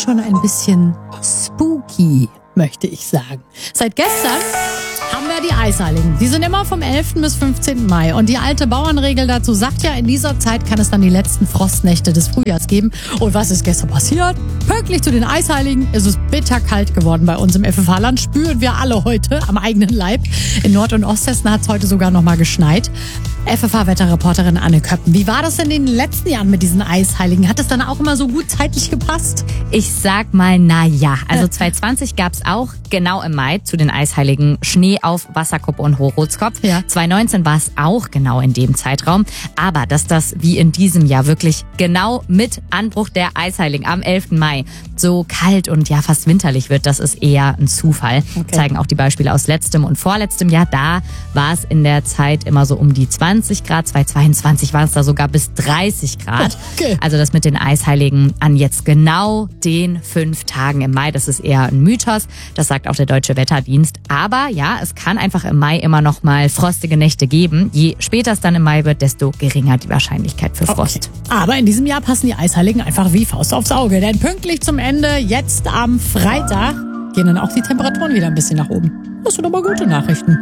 schon ein bisschen spooky, möchte ich sagen. Seit gestern haben wir die Eisheiligen. Die sind immer vom 11. bis 15. Mai. Und die alte Bauernregel dazu sagt ja, in dieser Zeit kann es dann die letzten Frostnächte des Frühjahrs geben. Und was ist gestern passiert? Pünktlich zu den Eisheiligen ist es bitterkalt geworden bei uns im FFH-Land. Spüren wir alle heute am eigenen Leib. In Nord- und Osthessen hat es heute sogar noch mal geschneit. FFH-Wetterreporterin Anne Köppen. Wie war das denn in den letzten Jahren mit diesen Eisheiligen? Hat es dann auch immer so gut zeitlich gepasst? Ich sag mal, na ja. Also 2020 gab's auch genau im Mai zu den Eisheiligen Schnee auf Wasserkuppe und Hochrothskopf. Ja. 2019 war es auch genau in dem Zeitraum. Aber dass das wie in diesem Jahr wirklich genau mit Anbruch der Eisheiligen am 11. Mai so kalt und ja fast winterlich wird, das ist eher ein Zufall. Okay. Zeigen auch die Beispiele aus letztem und vorletztem Jahr. Da war es in der Zeit immer so um die 20 Grad. 2022 waren es da sogar bis 30 Grad. Okay. Also das mit den Eisheiligen an jetzt genau den 5 Tagen im Mai, das ist eher ein Mythos. Das sagt auch der Deutsche Wetterdienst. Aber ja, es kann einfach im Mai immer noch mal frostige Nächte geben. Je später es dann im Mai wird, desto geringer die Wahrscheinlichkeit für Frost. Okay. Aber in diesem Jahr passen die Eisheiligen einfach wie Faust aufs Auge. Denn pünktlich zum Ende, jetzt am Freitag, gehen dann auch die Temperaturen wieder ein bisschen nach oben. Das sind aber gute Nachrichten.